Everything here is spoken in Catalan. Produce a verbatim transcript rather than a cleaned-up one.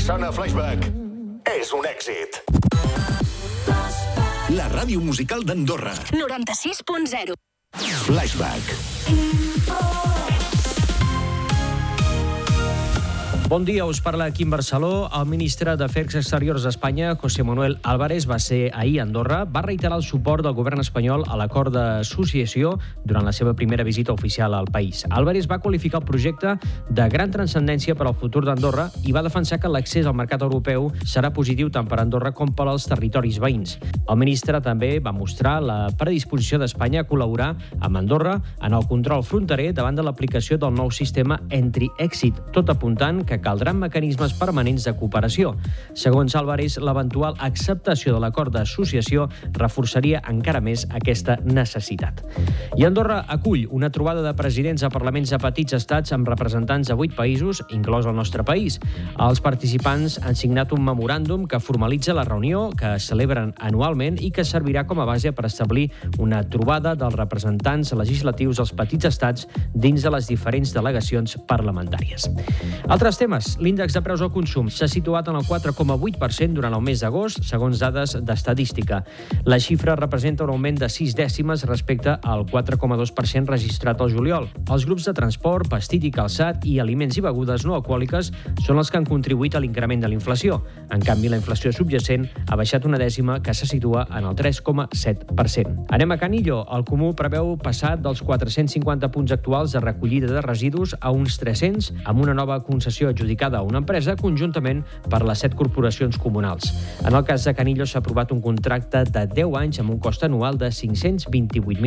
sona Flashback és un èxit. La ràdio musical d'Andorra. noranta-sis punt zero. Flashback. Bon dia, us parla Quim Barceló. El ministre d'Afers Exteriors d'Espanya, José Manuel Álvarez, va ser ahir a Andorra. Va reiterar el suport del govern espanyol a l'acord d'associació durant la seva primera visita oficial al país. Álvarez va qualificar el projecte de gran transcendència per al futur d'Andorra i va defensar que l'accés al mercat europeu serà positiu tant per a Andorra com per als territoris veïns. El ministre també va mostrar la predisposició d'Espanya a col·laborar amb Andorra en el control fronterer davant de l'aplicació del nou sistema Entry-Exit, tot apuntant que caldran mecanismes permanents de cooperació. Segons Álvarez, l'eventual acceptació de l'acord d'associació reforçaria encara més aquesta necessitat. I Andorra acull una trobada de presidents de parlaments de petits estats amb representants de vuit països, inclòs el nostre país. Els participants han signat un memoràndum que formalitza la reunió que es celebren anualment i que servirà com a base per establir una trobada dels representants legislatius dels petits estats dins de les diferents delegacions parlamentàries. Altres temes. L'índex de preus al consum s'ha situat en el quatre coma vuit per cent durant el mes d'agost, segons dades d'estadística. La xifra representa un augment de sis dècimes respecte al quatre coma dos per cent registrat al juliol. Els grups de transport, vestit i calçat i aliments i begudes no alcohòliques són els que han contribuït a l'increment de l'inflació. En canvi, la inflació subjacent ha baixat una dècima que se situa en el tres coma set per cent. Anem a Canillo. El Comú preveu passar dels quatre-cents cinquanta punts actuals de recollida de residus a uns tres-cents amb una nova concessió adjudicada a una empresa conjuntament per les set corporacions comunals. En el cas de Canillo s'ha aprovat un contracte de deu anys amb un cost anual de cinc-cents vint-i-vuit mil